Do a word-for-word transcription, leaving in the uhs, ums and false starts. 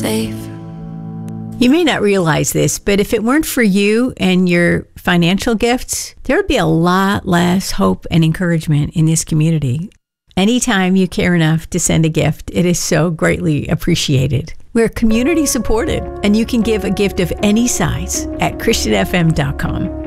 safe. You may not realize this, but if it weren't for you and your financial gifts, there would be a lot less hope and encouragement in this community. Anytime you care enough to send a gift, it is so greatly appreciated. We're community supported, and you can give a gift of any size at Christian F M dot com.